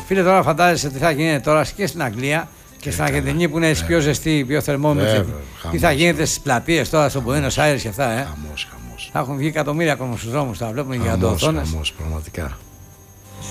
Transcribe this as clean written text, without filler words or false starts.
Φίλε, τώρα φαντάζεσαι τι θα γίνει τώρα και στην Αγγλία και στην Αργεντινή που είναι πιο ζεστή, πιο θερμόμετρη. Τι θα γίνεται στις πλατείες τώρα, στο Buenos Aires και αυτά. Χαμός. Θα έχουν βγει εκατομμύρια ακόμα στους δρόμους, θα βλέπουμε για το οθόνες. Χαμός, πραγματικά.